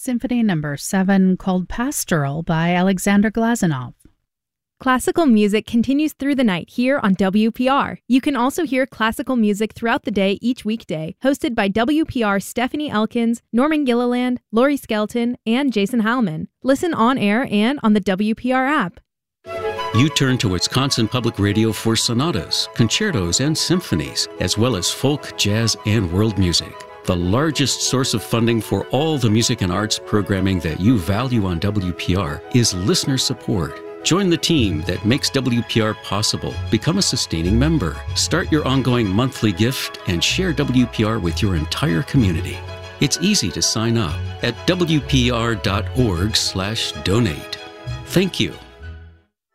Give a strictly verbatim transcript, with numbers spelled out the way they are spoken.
Symphony Number seven, called Pastoral by Alexander Glazunov. Classical music continues through the night here on W P R. You can also hear classical music throughout the day each weekday, hosted by W P R's Stephanie Elkins, Norman Gilliland, Lori Skelton, and Jason Heilman. Listen on air and on the W P R app. You turn to Wisconsin Public Radio for sonatas, concertos, and symphonies, as well as folk, jazz, and world music. The largest source of funding for all the music and arts programming that you value on W P R is listener support. Join the team that makes W P R possible. Become a sustaining member. Start your ongoing monthly gift and share W P R with your entire community. It's easy to sign up at W P R dot org slash donate. Thank you.